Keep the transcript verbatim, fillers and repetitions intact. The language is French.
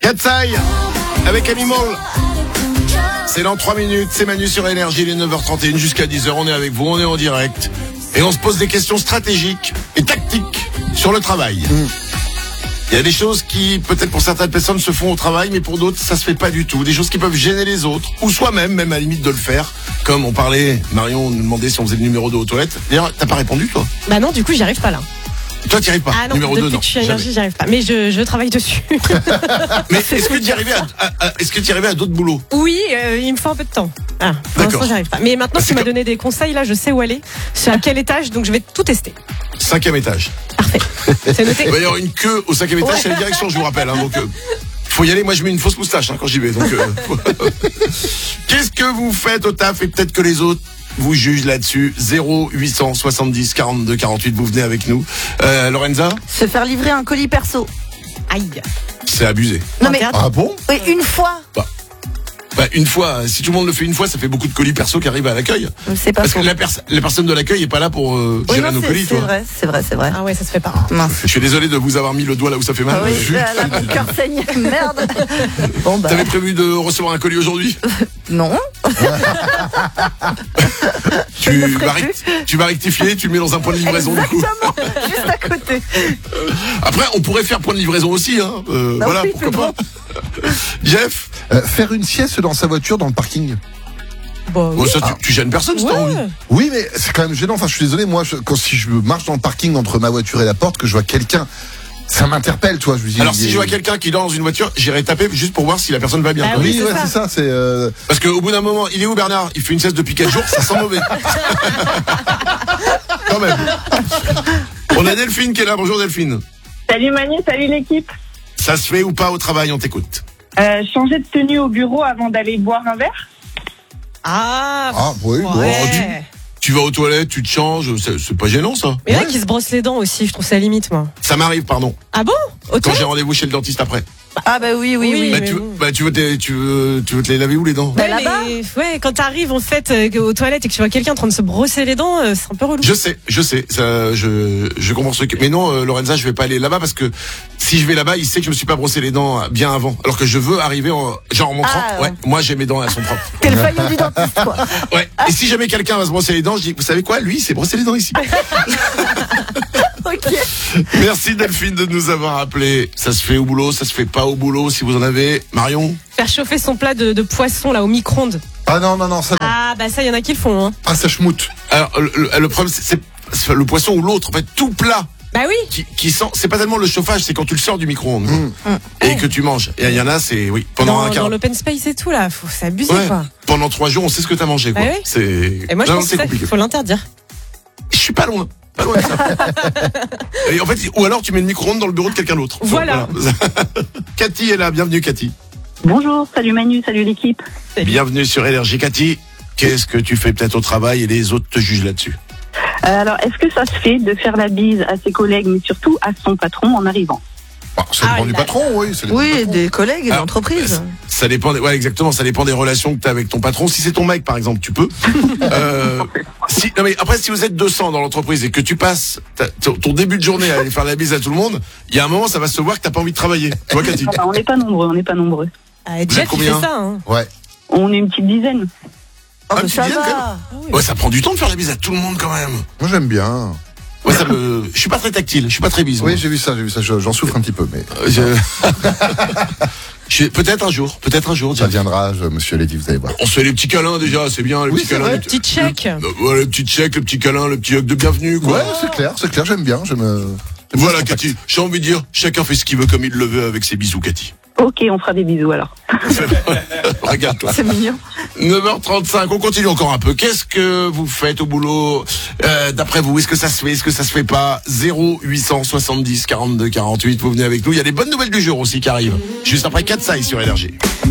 Katsai avec Animal. C'est dans trois minutes, c'est Manu sur Énergie, il est neuf heures trente et une jusqu'à dix heures, on est avec vous, on est en direct. Et on se pose des questions stratégiques et tactiques sur le travail. Mmh. Il y a des choses qui, peut-être pour certaines personnes, se font au travail, mais pour d'autres, ça se fait pas du tout. Des choses qui peuvent gêner les autres, ou soi-même, même à la limite de le faire. Comme on parlait, Marion nous demandait si on faisait le numéro deux aux toilettes. D'ailleurs, t'as pas répondu, toi? Bah non, du coup, j'y arrive pas là. Toi, t'y arrives pas. Ah non, numéro deux, non. Depuis que je suis à Énergie, j'y arrive pas. Mais je, je travaille dessus. Mais est-ce que t'y arrivais à, à, à, est-ce que t'y arrivais à d'autres boulots? Oui, euh, il me faut un peu de temps. Ah, pour l'instant, j'y arrive pas. Mais maintenant, tu m'as donné des conseils, là, je sais où aller. C'est à quel étage, donc je vais tout tester. Cinquième étage. Parfait. C'est noté. Il va y avoir une queue au cinquième étage, ouais. C'est la direction, je vous rappelle. Hein, donc, euh, faut y aller. Moi, je mets une fausse moustache hein, quand j'y vais. Donc, euh, qu'est-ce que vous faites au taf et peut-être que les autres vous jugent là-dessus? Zéro huit cent soixante-dix quarante-deux quarante-huit. Vous venez avec nous. Euh, Lorenza? Se faire livrer un colis perso. Aïe. C'est abusé. Non mais ah bon? Oui, une fois. Bah. Bah, une fois, si tout le monde le fait une fois, ça fait beaucoup de colis perso qui arrivent à l'accueil. C'est pas Parce faux. que la, pers- la personne de l'accueil est pas là pour euh, oui, gérer non, nos c'est, colis, c'est toi. vrai, c'est vrai, c'est vrai. Ah ouais, ça se fait pas. Mince. Je suis désolé de vous avoir mis le doigt là où ça fait mal. Ah oui, là, là, mon cœur saigne. Merde. Bon bah. T'avais prévu de recevoir un colis aujourd'hui? Non. tu, vas rect- tu vas rectifier, tu le mets dans un point de livraison. Exactement, du coup. juste à côté. Après, on pourrait faire point de livraison aussi, hein. Euh, non, voilà, oui, pourquoi bon. pas. Jeff, euh, faire une sieste dans sa voiture dans le parking. Bon, oui. bon, ça, tu, tu gênes personne, si Ouais. t'as envie. Oui, mais c'est quand même gênant. Enfin, je suis désolé, moi, je, quand si je marche dans le parking entre ma voiture et la porte, que je vois quelqu'un, ça m'interpelle, toi. Je me dis, Alors, il si est- je vois quelqu'un qui dort dans une voiture, j'irai taper juste pour voir si la personne va bien. Ah quoi. oui, Oui, c'est ouais, ça. c'est ça. C'est. Euh... Parce qu'au bout d'un moment, il est où Bernard? Il fait une sieste depuis quatre jours, ça sent mauvais. Quand même. On a Delphine qui est là. Bonjour Delphine. Salut Manu, salut l'équipe. Ça se fait ou pas au travail? On t'écoute. Euh, changer de tenue au bureau avant d'aller boire un verre? Ah, Ah, oui, bon, ouais. Tu vas aux toilettes, tu te changes, c'est, c'est pas gênant ça. Mais il y en a qui se brossent les dents aussi, je trouve ça limite, moi. Ça m'arrive, pardon. Ah bon? Au Quand toilette j'ai rendez-vous chez le dentiste après. Ah bah oui, oui, Oui, oui. Bah mais tu, bon. bah, tu, veux te, tu, veux, tu veux te les laver où les dents? Bah, Ouais, là-bas. mais, ouais, quand t'arrives en fait euh, aux toilettes et que tu vois quelqu'un en train de se brosser les dents, euh, c'est un peu relou. Je sais, je sais, ça, je, je comprends ce truc. Mais non, euh, Lorenza, je vais pas aller là-bas parce que si je vais là-bas, il sait que je me suis pas brossé les dents bien avant. Alors que je veux arriver en, genre en montrant, Ah, ouais, moi j'ai mes dents, elles sont propres. T'es le faillot du dentiste, quoi. Ouais. Et si jamais quelqu'un va se brosser les dents, je dis, vous savez quoi, lui, il s'est brossé les dents ici. Ok. Merci Delphine de nous avoir appelé. Ça se fait au boulot, ça se fait pas au boulot, si vous en avez. Marion? Faire chauffer son plat de, de poisson là au micro-ondes. Ah non, non, non, ça. Non. Ah bah ça, il y en a qui le font. Hein. Ah, ça schmoute. Alors, le, le- le problème, c'est, c'est- c'est le poisson ou l'autre. En fait, tout plat Bah oui. qui, qui sent, c'est pas tellement le chauffage, c'est quand tu le sors du micro-ondes. quoi. Et que tu manges. Et il y en a, c'est, oui, pendant Dans, un quart. dans l'open space et tout là, faut s'abuser Ouais. quoi. Pendant trois jours, on sait ce que t'as mangé, quoi. Bah oui. C'est, Et moi je non, pense c'est que ça, compliqué. faut l'interdire. Je suis pas loin. Pas loin de ça. Et en fait, ou alors tu mets le micro-ondes dans le bureau de quelqu'un d'autre. Voilà. Voilà. Cathy est là, bienvenue Cathy. Bonjour, salut Manu, salut l'équipe. Bienvenue sur Énergie. Cathy, qu'est-ce que tu fais peut-être au travail et les autres te jugent là-dessus? Euh, alors, est-ce que ça se fait de faire la bise à ses collègues, mais surtout à son patron en arrivant? Bah, ça Ah, dépend du là. patron, oui. Ça dépend du Oui, patron. des collègues et Ah, d'entreprises. Ça dépend, des, ouais, exactement. Ça dépend des relations que tu as avec ton patron. Si c'est ton mec, par exemple, tu peux. euh, si, non mais après, si vous êtes deux cents dans l'entreprise et que tu passes ta- ton, ton début de journée à aller faire la bise à tout le monde, il y a un moment, ça va se voir que t'as pas envie de travailler. Tu vois, Cathy? Enfin, on n'est pas nombreux, on n'est pas nombreux. Ah, êtes Jeff, il combien fait ça. Hein. Ouais. On est une petite dizaine. Oh, Ah, mais tu ça viens, quand va. Ouais, ça prend du temps de faire la bise à tout le monde quand même. Moi, j'aime bien. Ouais, ça me, je suis pas très tactile, je suis pas très bise. moi. Oui, j'ai vu ça, j'ai vu ça. Je- J'en souffre un petit peu, mais Euh, je- je- peut-être un jour, peut-être un jour. ça Jeff. viendra, je- monsieur Lady, vous allez voir. On se fait les petits câlins déjà, c'est bien, les Oui, petits c'est câlins. vrai. les petits- Petit check. Euh, ouais, les petits checks, le petit câlin, le petit hug de bienvenue, quoi. Ouais, c'est clair, c'est clair, j'aime bien. J'aime, euh, j'aime Voilà, bien ce Cathy, j'ai envie de dire, chacun fait ce qu'il veut comme il le veut avec ses bisous, Cathy. Ok, on fera des bisous alors. Regarde-toi. C'est mignon. neuf heures trente-cinq, on continue encore un peu. Qu'est-ce que vous faites au boulot euh, d'après vous? Est-ce que ça se fait? Est-ce que ça se fait pas? Zéro huit cent soixante-dix quarante-deux quarante-huit, vous venez avec nous. Il y a des bonnes nouvelles du jour aussi qui arrivent. Juste après Katsai sur Énergie.